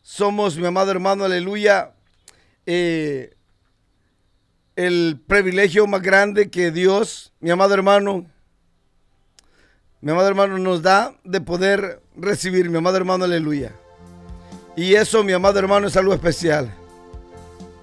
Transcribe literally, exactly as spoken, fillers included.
somos, mi amado hermano, aleluya, eh, el privilegio más grande que Dios, mi amado hermano, mi amado hermano, nos da de poder recibir, mi amado hermano, aleluya. Y eso, mi amado hermano, es algo especial.